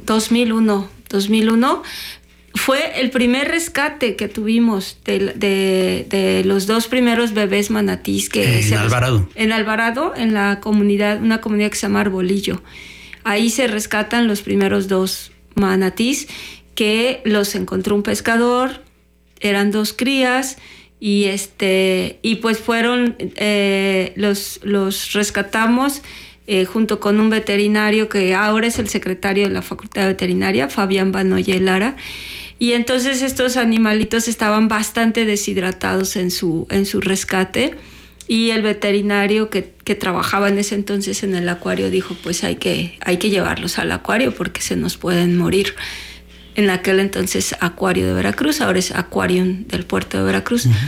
2001. Fue el primer rescate que tuvimos de los 2 primeros bebés manatís que en Alvarado. En Alvarado, en la comunidad, una comunidad que se llama Arbolillo. Ahí se rescatan los primeros 2 manatís que los encontró un pescador. Eran 2 crías y pues fueron los rescatamos. Junto con un veterinario que ahora es el secretario de la Facultad de Veterinaria, Fabián Banoye Lara. Y entonces estos animalitos estaban bastante deshidratados en su rescate, y el veterinario que trabajaba en ese entonces en el acuario dijo, pues hay que llevarlos al acuario porque se nos pueden morir. En aquel entonces Acuario de Veracruz, ahora es Aquarium del puerto de Veracruz. Uh-huh.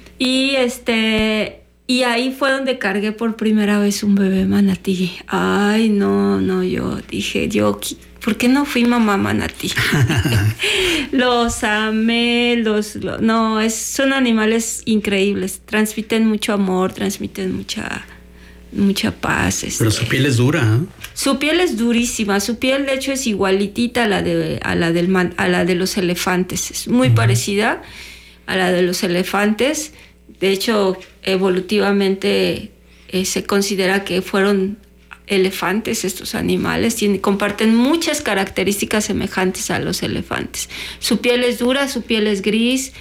Y ahí fue donde cargué por primera vez un bebé manatí. Ay, no, yo dije, ¿por qué no fui mamá manatí? Los amé, son animales increíbles. Transmiten mucho amor, transmiten mucha paz. Pero su piel es dura, ¿eh? Su piel es durísima. Su piel, de hecho, es igualitita a la de los elefantes. Es muy parecida a la de los elefantes. De hecho, evolutivamente se considera que fueron elefantes estos animales. Comparten muchas características semejantes a los elefantes. Su piel es dura, su piel es gris,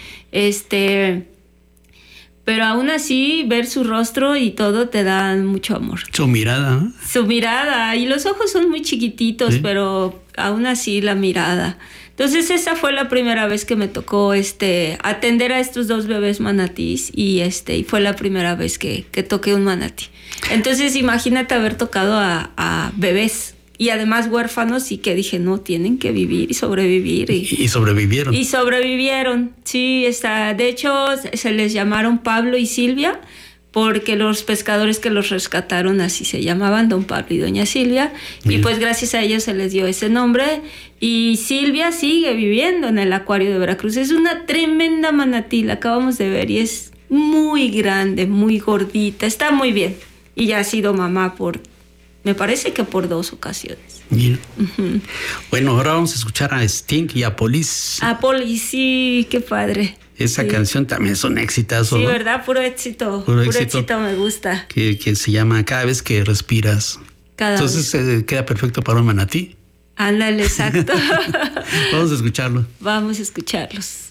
pero aún así ver su rostro y todo te da mucho amor. Su mirada, ¿eh? Su mirada, y los ojos son muy chiquititos, ¿sí? Pero aún así la mirada. Entonces esa fue la primera vez que me tocó atender a estos 2 bebés manatís, y fue la primera vez que toqué un manatí. Entonces imagínate haber tocado a bebés y además huérfanos, y que dije, no, tienen que vivir y sobrevivir. Y sobrevivieron. Y sobrevivieron, sí. De hecho, se les llamaron Pablo y Silvia, porque los pescadores que los rescataron así se llamaban, don Pablo y doña Silvia. Bien. Y pues gracias a ellos se les dio ese nombre. Y Silvia sigue viviendo en el Acuario de Veracruz. Es una tremenda manatí, la acabamos de ver, y es muy grande, muy gordita, está muy bien. Y ya ha sido mamá me parece que por 2 ocasiones. Bien. Uh-huh. Bueno, ahora vamos a escuchar a Sting y a Police. A Police, sí, qué padre. Esa canción también es un exitazo, sí, ¿no? ¿Verdad? Puro éxito me gusta. Que se llama Cada vez que respiras. Entonces queda perfecto para un manatí. Ándale, exacto. Vamos a escucharlo. Vamos a escucharlos.